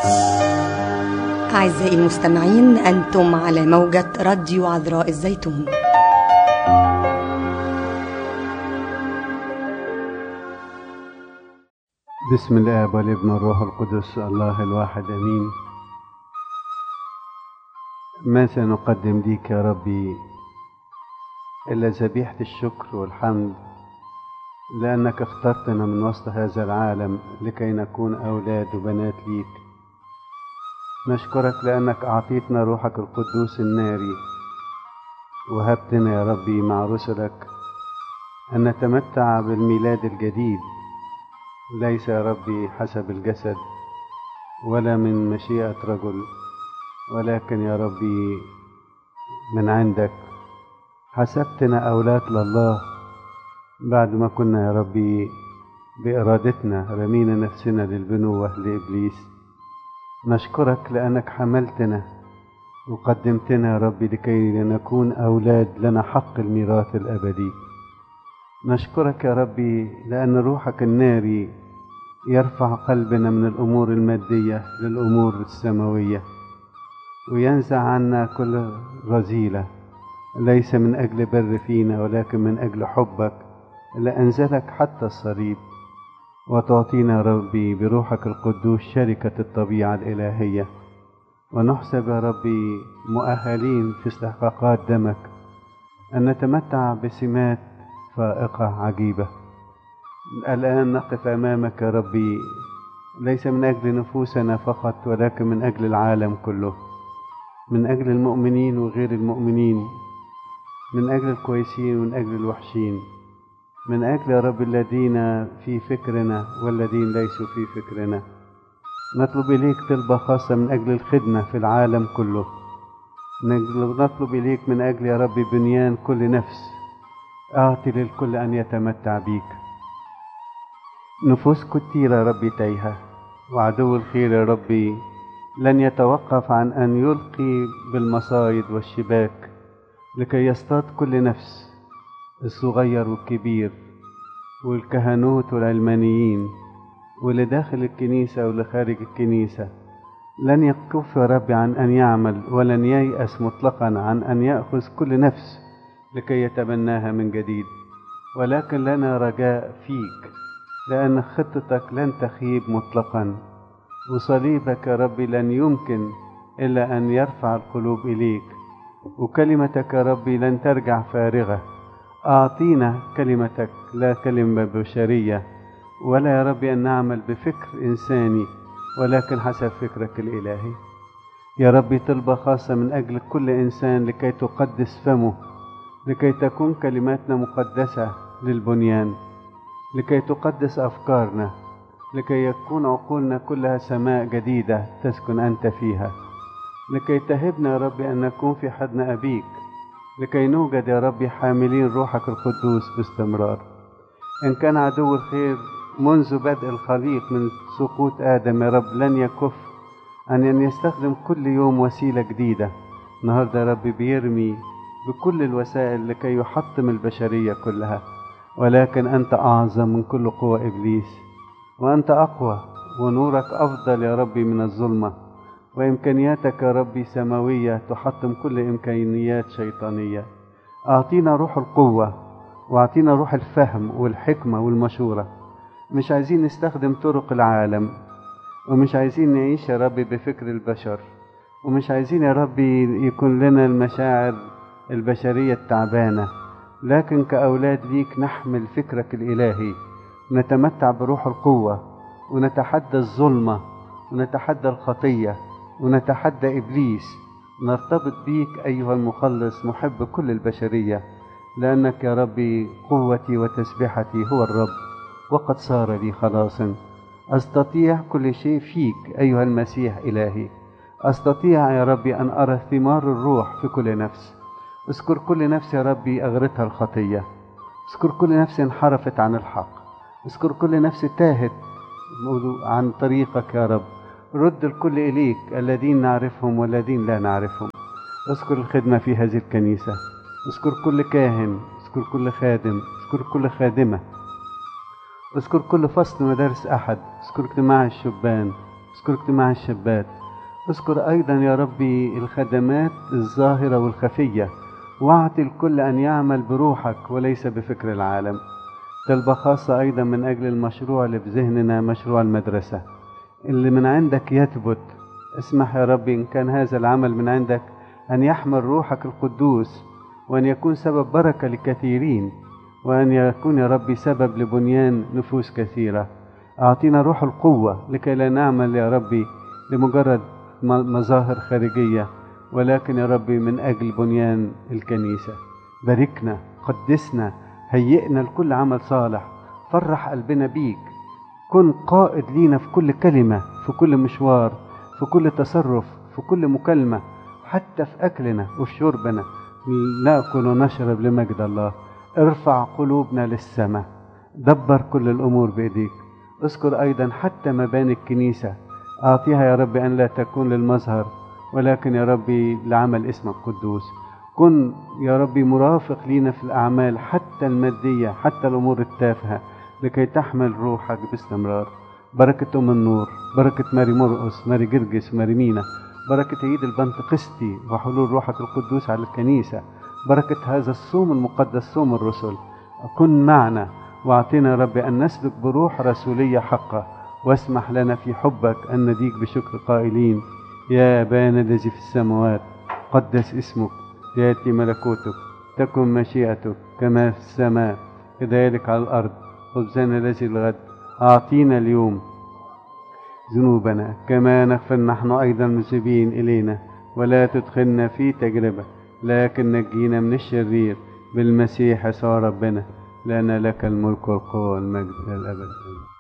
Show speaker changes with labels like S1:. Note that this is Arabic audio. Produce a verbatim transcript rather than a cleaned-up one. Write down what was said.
S1: أعزائي المستمعين، أنتم على موجة راديو عذراء الزيتون.
S2: بسم الله والابن والروح القدس الله الواحد أمين. ما سنقدم ليك يا ربي إلا ذبيحة الشكر والحمد، لأنك اخترتنا من وسط هذا العالم لكي نكون أولاد وبنات ليك. نشكرك لأنك أعطيتنا روحك القدوس الناري، وهبتنا يا ربي مع رسلك أن نتمتع بالميلاد الجديد، ليس يا ربي حسب الجسد ولا من مشيئة رجل، ولكن يا ربي من عندك. حسبتنا أولاد لله بعد ما كنا يا ربي بإرادتنا رمينا نفسنا للبنوة لإبليس. نشكرك لأنك حملتنا وقدمتنا يا ربي لكي نكون أولاد لنا حق الميراث الأبدي. نشكرك يا ربي لأن روحك الناري يرفع قلبنا من الأمور المادية للأمور السماوية، وينزع عنا كل رذيلة، ليس من أجل بر فينا ولكن من أجل حبك اللي أنزلك حتى الصليب، وتعطينا يا ربي بروحك القدوس شركة الطبيعة الإلهية، ونحسب يا ربي مؤهلين في استحقاقات دمك أن نتمتع بسمات فائقة عجيبة. الآن نقف أمامك يا ربي ليس من أجل نفوسنا فقط ولكن من أجل العالم كله، من أجل المؤمنين وغير المؤمنين، من أجل الكويسين ومن أجل الوحشين، من أجل يا رب الذين في فكرنا والذين ليسوا في فكرنا. نطلب إليك طلبة خاصة من أجل الخدمة في العالم كله. نطلب إليك من أجل يا رب بنيان كل نفس، أعطي للكل أن يتمتع بيك. نفوس كتيرة يا ربي تايهة، وعدو الخير يا ربي لن يتوقف عن أن يلقي بالمصايد والشباك لكي يصطاد كل نفس، الصغير والكبير والكهنوت والعلمانيين واللي داخل الكنيسة واللي خارج الكنيسة. لن يكف يا ربي عن أن يعمل ولن ييأس مطلقا عن أن يأخذ كل نفس لكي يتبناها من جديد، ولكن لنا رجاء فيك لأن خطتك لن تخيب مطلقا، وصليبك يا ربي لن يمكن إلا أن يرفع القلوب إليك، وكلمتك يا ربي لن ترجع فارغة. أعطينا كلمتك لا كلمة بشرية، ولا يا ربي أن نعمل بفكر إنساني ولكن حسب فكرك الإلهي. يا ربي طلبة خاصة من أجل كل إنسان لكي تقدس فمه، لكي تكون كلماتنا مقدسة للبنيان، لكي تقدس أفكارنا، لكي يكون عقولنا كلها سماء جديدة تسكن أنت فيها، لكي تهبنا يا ربي أن نكون في حضن أبيك، لكي نوجد يا ربي حاملين روحك القدوس باستمرار. إن كان عدو الخير منذ بدء الخليق من سقوط آدم يا رب لن يكف عن أن يستخدم كل يوم وسيلة جديدة، النهاردة يا رب بيرمي بكل الوسائل لكي يحطم البشرية كلها، ولكن أنت أعظم من كل قوة إبليس، وأنت أقوى، ونورك أفضل يا ربي من الظلمة، وإمكانياتك يا ربي سماوية تحطم كل إمكانيات شيطانية. أعطينا روح القوة، وأعطينا روح الفهم والحكمة والمشورة. مش عايزين نستخدم طرق العالم، ومش عايزين نعيش يا ربي بفكر البشر، ومش عايزين يا ربي يكون لنا المشاعر البشرية التعبانة، لكن كأولاد ليك نحمل فكرك الإلهي، نتمتع بروح القوة، ونتحدى الظلمة، ونتحدى الخطية، ونتحدى إبليس. نرتبط بيك أيها المخلص محب كل البشرية، لأنك يا ربي قوتي وتسبحتي هو الرب، وقد صار لي خلاصا. أستطيع كل شيء فيك أيها المسيح إلهي. أستطيع يا ربي أن أرى ثمار الروح في كل نفس. اذكر كل نفس يا ربي أغرتها الخطية، اذكر كل نفس انحرفت عن الحق، اذكر كل نفس تاهت عن طريقك يا رب. رد الكل إليك، الذين نعرفهم والذين لا نعرفهم. اذكر الخدمة في هذه الكنيسة، اذكر كل كاهن، اذكر كل خادم، اذكر كل خادمة، اذكر كل فصل مدارس أحد، اذكر اجتماع الشبان، اذكر اجتماع الشابات، اذكر أيضا يا ربي الخدمات الظاهرة والخفية، واعطي الكل أن يعمل بروحك وليس بفكر العالم. طلبة خاصة أيضا من أجل المشروع اللي في ذهننا، مشروع المدرسة اللي من عندك يثبت. اسمح يا ربي إن كان هذا العمل من عندك أن يحمل روحك القدوس، وأن يكون سبب بركة لكثيرين، وأن يكون يا ربي سبب لبنيان نفوس كثيرة. أعطينا روح القوة لكي لا نعمل يا ربي لمجرد مظاهر خارجية، ولكن يا ربي من أجل بنيان الكنيسة. باركنا، قدسنا، هيئنا لكل عمل صالح، فرح قلبنا بيك. كن قائد لينا في كل كلمة، في كل مشوار، في كل تصرف، في كل مكالمة، حتى في أكلنا وفي شربنا نأكل ونشرب لمجد الله. ارفع قلوبنا للسماء، دبر كل الأمور بإيديك. اذكر أيضا حتى مباني الكنيسة، أعطيها يا ربي أن لا تكون للمظهر، ولكن يا ربي لعمل اسمك القدوس. كن يا ربي مرافق لينا في الأعمال حتى المادية، حتى الأمور التافهة، لكي تحمل روحك باستمرار. بركة أم النور، بركة ماري مرقس، ماري جرجس، ماري مينا، بركة عيد البنتقسطي وحلول روحك القدوس على الكنيسة، بركة هذا الصوم المقدس، صوم الرسل. كن معنا واعطينا يا ربي أن نسلك بروح رسولية حقة، واسمح لنا في حبك أن نديك بشكر قائلين: يا أبانا الذي في السماوات، قدس اسمك، يأتي ملكوتك، تكن مشيئتك كما في السماء كذلك على الأرض. خبزنا الذي الغد أعطينا اليوم ذنوبنا كما نغفر نحن أيضا المذنبين إلينا، ولا تدخلنا في تجربة لكن نجينا من الشرير، بالمسيح يسوع ربنا، لأن لك الملك والقوة والمجد إلى الأبد.